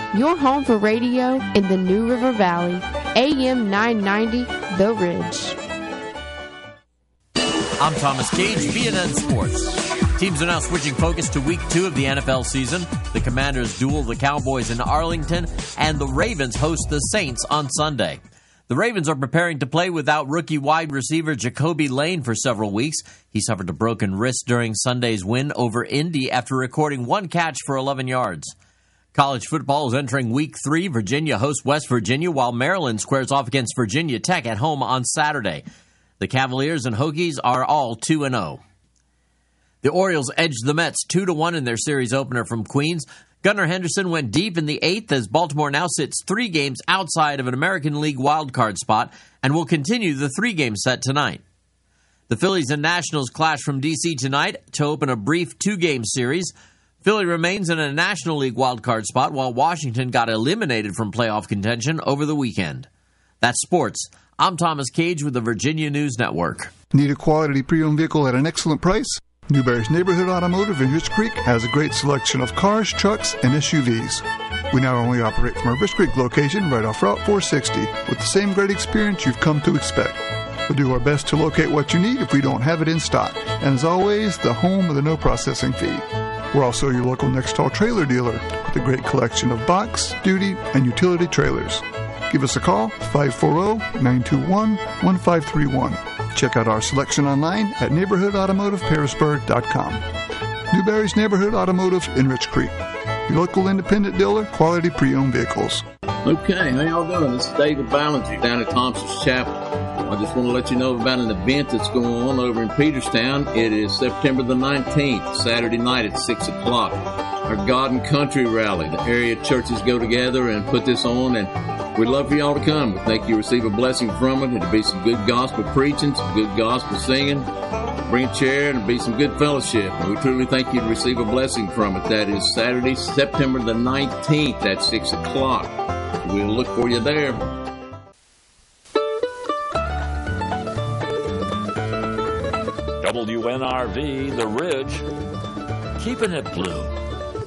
your home for radio in the New River Valley. AM 990, The Ridge. I'm Thomas Cage, BNN Sports. Teams are now switching focus to Week 2 of the NFL season. The Commanders duel the Cowboys in Arlington, and the Ravens host the Saints on Sunday. The Ravens are preparing to play without rookie wide receiver Jacoby Lane for several weeks. He suffered a broken wrist during Sunday's win over Indy after recording one catch for 11 yards. College football is entering Week 3. Virginia hosts West Virginia, while Maryland squares off against Virginia Tech at home on Saturday. The Cavaliers and Hokies are all 2-0. The Orioles edged the Mets 2-1 in their series opener from Queens. Gunnar Henderson went deep in the 8th as Baltimore now sits 3 games outside of an American League wildcard spot and will continue the 3-game set tonight. The Phillies and Nationals clash from D.C. tonight to open a brief 2-game series. Philly remains in a National League wildcard spot while Washington got eliminated from playoff contention over the weekend. That's sports. I'm Thomas Cage with the Virginia News Network. Need a quality pre-owned vehicle at an excellent price? Newberry's Neighborhood Automotive in Rich Creek has a great selection of cars, trucks, and SUVs. We not only operate from our Rich Creek location right off Route 460 with the same great experience you've come to expect. We'll do our best to locate what you need if we don't have it in stock. And as always, the home of the no processing fee. We're also your local Nextall trailer dealer with a great collection of box, duty, and utility trailers. Give us a call, 540-921-1531. Check out our selection online at neighborhoodautomotiveharrisburg.com. Newberry's Neighborhood Automotive in Rich Creek. Your local independent dealer, quality pre-owned vehicles. Okay, how y'all doing? This is David Ballinger down at Thompson's Chapel. I just want to let you know about an event that's going on over in Peterstown. It is September the 19th, Saturday night at 6 o'clock. Our God and Country Rally. The area churches go together and put this on, and we'd love for y'all to come. We think you'll receive a blessing from it. It'll be some good gospel preaching, some good gospel singing. Bring a chair and it'll be some good fellowship. And we truly think you'd receive a blessing from it. That is Saturday, September the 19th at 6 o'clock. So we'll look for you there. WNRV, The Ridge, keeping it blue.